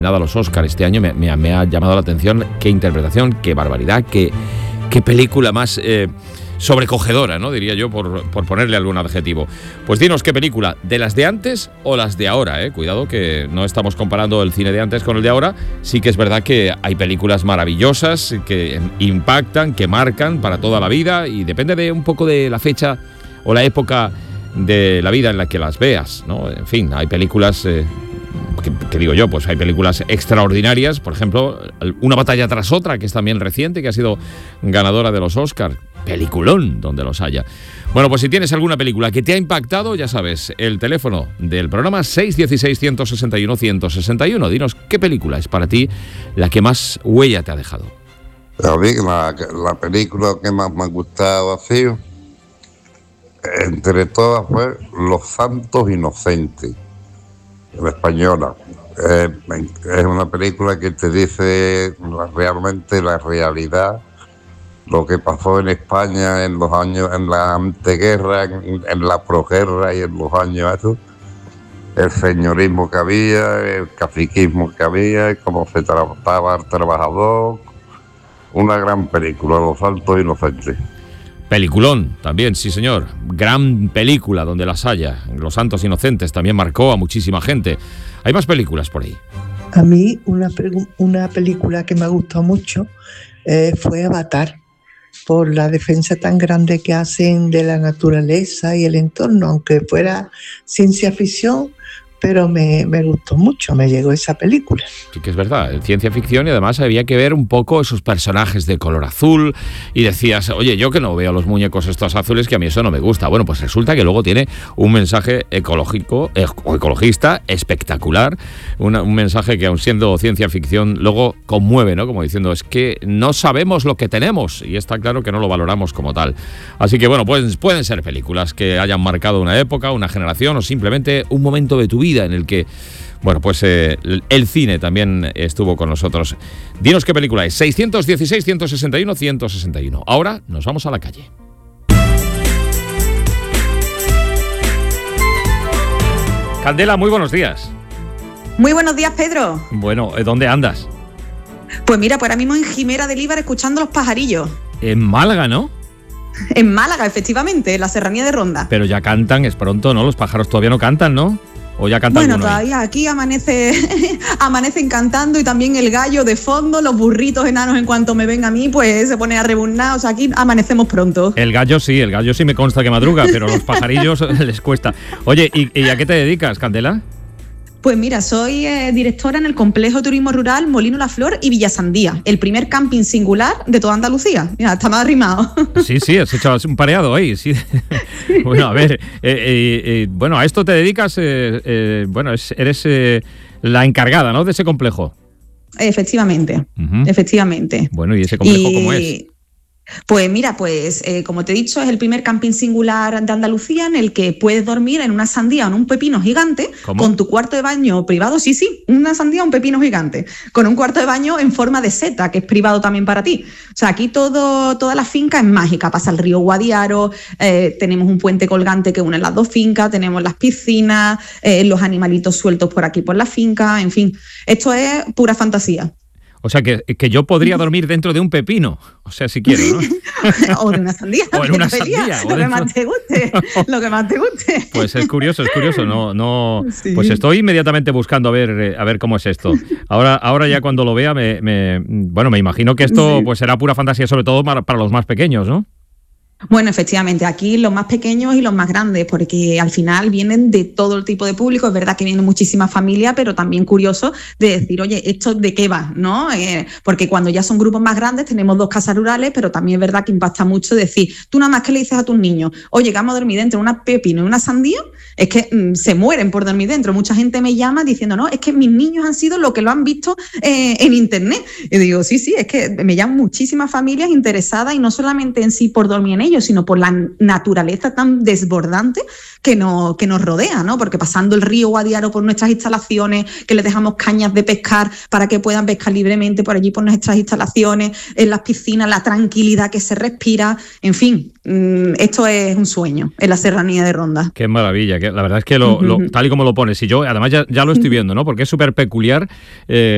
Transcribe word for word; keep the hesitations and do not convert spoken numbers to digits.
Nada, los Oscar este año me, me, me ha llamado la atención. Qué interpretación, qué barbaridad, qué, qué película más eh, sobrecogedora, ¿no? Diría yo, por, por ponerle algún adjetivo. Pues dinos qué película, ¿de las de antes o las de ahora? ¿eh? Cuidado que no estamos comparando el cine de antes con el de ahora. Sí que es verdad que hay películas maravillosas que impactan, que marcan para toda la vida, y depende de un poco de la fecha o la época de la vida en la que las veas, ¿no? En fin, hay películas... Eh, Que, que digo yo, pues hay películas extraordinarias, por ejemplo, Una batalla tras otra, que es también reciente, que ha sido ganadora de los Oscar. Peliculón, donde los haya. Bueno, pues si tienes alguna película que te ha impactado, ya sabes, el teléfono del programa seis uno seis, uno seis uno, uno seis uno. Dinos qué película es para ti la que más huella te ha dejado. A mí la, la película que más me ha gustado ha sido, entre todas, fue Los Santos Inocentes, la española. Eh, es una película que te dice realmente la realidad, lo que pasó en España en los años, en la anteguerra, en, en la proguerra y en los años esos, el señorismo que había, el caciquismo que había, cómo se trataba al trabajador. Una gran película, Los Santos Inocentes. Peliculón, también, sí señor. Gran película donde las haya. Los Santos Inocentes también marcó a muchísima gente. Hay más películas por ahí. A mí una, una película que me gustó mucho eh, fue Avatar, por la defensa tan grande que hacen de la naturaleza y el entorno, aunque fuera ciencia ficción, pero me, me gustó mucho, me llegó esa película. Sí que es verdad, ciencia ficción, y además había que ver un poco esos personajes de color azul, y decías, oye, yo que no veo los muñecos estos azules, que a mí eso no me gusta. Bueno, pues resulta que luego tiene un mensaje ecológico o ecologista espectacular, una, un mensaje que, aun siendo ciencia ficción, luego conmueve, ¿no? Como diciendo, es que no sabemos lo que tenemos, y está claro que no lo valoramos como tal. Así que bueno, pues pueden ser películas que hayan marcado una época, una generación, o simplemente un momento de tu vida en el que, bueno, pues eh, el cine también estuvo con nosotros. Dinos qué película es. seis uno seis, uno seis uno, uno seis uno. Ahora nos vamos a la calle. Candela, muy buenos días. Muy buenos días, Pedro. Bueno, ¿dónde andas? Pues mira, pues ahora mismo en Jimera de Líbar, escuchando los pajarillos. En Málaga, ¿no? En Málaga, efectivamente, en la serranía de Ronda. Pero ya cantan, es pronto, ¿no? Los pájaros todavía no cantan, ¿no? ¿O ya cantan? Bueno, todavía ahí? Aquí amanece, amanecen cantando, y también el gallo de fondo, los burritos enanos, en cuanto me ven a mí, pues se pone a rebuznar. O sea, aquí amanecemos pronto. El gallo sí, el gallo sí me consta que madruga, pero los pajarillos les cuesta. Oye, ¿y, ¿y a qué te dedicas, Candela? Pues mira, soy eh, directora en el Complejo Turismo Rural Molino La Flor y Villa Sandía, el primer camping singular de toda Andalucía. Mira, está más arrimado. Sí, sí, has hecho un pareado ahí. Sí. Bueno, a ver, eh, eh, eh, bueno, a esto te dedicas, eh, eh, bueno, es, eres eh, la encargada, ¿no?, de ese complejo. Efectivamente, uh-huh. efectivamente. Bueno, ¿y ese complejo y... cómo es? Pues mira, pues eh, como te he dicho, es el primer camping singular de Andalucía en el que puedes dormir en una sandía o en un pepino gigante. ¿Cómo? Con tu cuarto de baño privado. Sí, sí, una sandía o un pepino gigante, con un cuarto de baño en forma de seta, que es privado también para ti. O sea, aquí todo, toda la finca es mágica. Pasa el río Guadiaro, eh, tenemos un puente colgante que une las dos fincas, tenemos las piscinas, eh, los animalitos sueltos por aquí por la finca, en fin, esto es pura fantasía. O sea, que, que yo podría dormir dentro de un pepino, o sea, si quiero, ¿no? O de una sandía. O en una sandía. Lo que más te guste, lo que más te guste. Pues es curioso, es curioso. No, no. Sí. Pues estoy inmediatamente buscando a ver, a ver cómo es esto. Ahora, ahora ya cuando lo vea, me, me, bueno, me imagino que esto sí. pues será pura fantasía, sobre todo para, para los más pequeños, ¿no? Bueno, efectivamente, aquí los más pequeños y los más grandes, porque al final vienen de todo el tipo de público. Es verdad que vienen muchísimas familias, pero también curioso de decir, oye, ¿esto de qué va?, ¿no? Eh, porque cuando ya son grupos más grandes tenemos dos casas rurales, pero también es verdad que impacta mucho decir, tú nada más que le dices a tus niños, oye, vamos a dormir dentro de una pepino y una sandía, es que mmm, se mueren por dormir dentro. Mucha gente me llama diciendo, no, es que mis niños han sido lo que lo han visto eh, en internet. Y digo, sí, sí, es que me llaman muchísimas familias interesadas, y no solamente en sí por dormir en ellos, sino por la naturaleza tan desbordante que nos, que nos rodea, ¿no? Porque pasando el río Guadiaro por nuestras instalaciones, que les dejamos cañas de pescar para que puedan pescar libremente por allí por nuestras instalaciones, en las piscinas, la tranquilidad que se respira, en fin, esto es un sueño en la serranía de Ronda. Qué maravilla, que la verdad es que lo, uh-huh. lo, tal y como lo pones, y yo además ya, ya lo estoy viendo, ¿no? Porque es súper peculiar. Eh,